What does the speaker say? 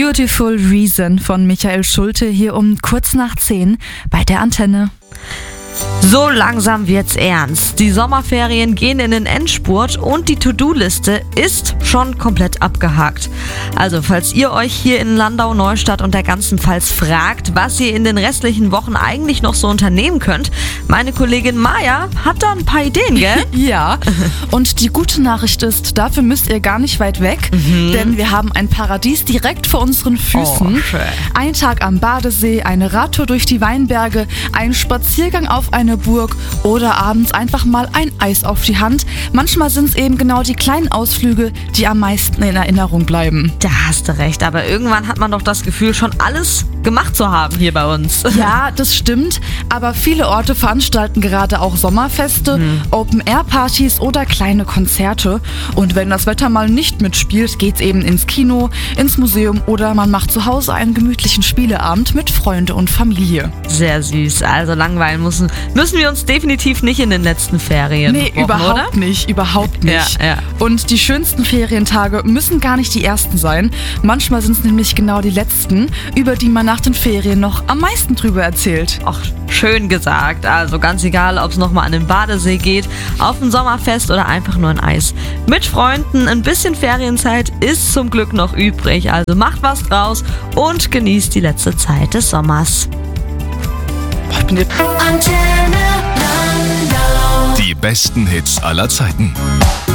Beautiful Reason von Michael Schulte hier um kurz nach 10 bei der Antenne. So langsam wird's ernst. Die Sommerferien gehen in den Endspurt und die To-Do-Liste ist schon komplett abgehakt. Also, falls ihr euch hier in Landau, Neustadt und der ganzen Pfalz fragt, was ihr in den restlichen Wochen eigentlich noch so unternehmen könnt, meine Kollegin Maja hat da ein paar Ideen, gell? Ja, und die gute Nachricht ist, dafür müsst ihr gar nicht weit weg, denn wir haben ein Paradies direkt vor unseren Füßen. Oh, schön. Ein Tag am Badesee, eine Radtour durch die Weinberge, ein Spaziergang auf eine Burg oder abends einfach mal ein Eis auf die Hand. Manchmal sind es eben genau die kleinen Ausflüge, die am meisten in Erinnerung bleiben. Da hast du recht, aber irgendwann hat man doch das Gefühl, schon alles gemacht zu haben hier bei uns. Ja, das stimmt, aber viele Orte veranstalten gerade auch Sommerfeste, Open-Air-Partys oder kleine Konzerte. Und wenn das Wetter mal nicht mitspielt, geht's eben ins Kino, ins Museum oder man macht zu Hause einen gemütlichen Spieleabend mit Freunde und Familie. Sehr süß, also langweilen müssen wir uns definitiv nicht in den letzten Ferien. Nee, überhaupt nicht. Ja. Und die schönsten Ferientage müssen gar nicht die ersten sein. Manchmal sind es nämlich genau die letzten, über die man nach den Ferien noch am meisten drüber erzählt. Ach, schön gesagt. Also ganz egal, ob es nochmal an den Badesee geht, auf ein Sommerfest oder einfach nur ein Eis. Mit Freunden, ein bisschen Ferienzeit ist zum Glück noch übrig. Also macht was draus und genießt die letzte Zeit des Sommers. Die besten Hits aller Zeiten.